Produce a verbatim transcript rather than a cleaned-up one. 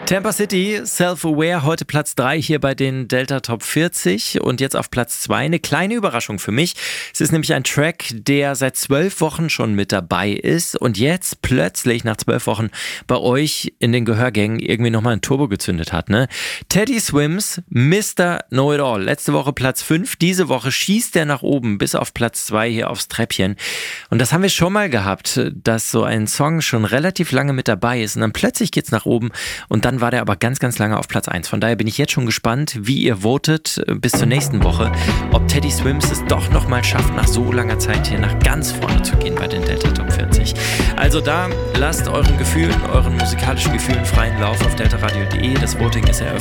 Tampa City, Self-Aware, heute Platz drei hier bei den Delta Top vierzig und jetzt auf Platz zwei eine kleine Überraschung für mich. Es ist nämlich ein Track, der seit zwölf Wochen schon mit dabei ist und jetzt plötzlich nach zwölf Wochen bei euch in den Gehörgängen irgendwie nochmal ein Turbo gezündet hat, ne? Teddy Swims, Mister Know-It-All, letzte Woche Platz fünf, diese Woche schießt er nach oben bis auf Platz zwei hier aufs Treppchen und das haben wir schon mal gehabt, dass so ein Song schon relativ lange mit dabei ist und dann plötzlich geht's nach oben und dann war der aber ganz, ganz lange auf Platz eins. Von daher bin ich jetzt schon gespannt, wie ihr votet bis zur nächsten Woche, ob Teddy Swims es doch nochmal schafft, nach so langer Zeit hier nach ganz vorne zu gehen bei den Delta Top vierzig. Also da lasst euren Gefühlen, euren musikalischen Gefühlen freien Lauf auf deltaradio punkt de. Das Voting ist eröffnet.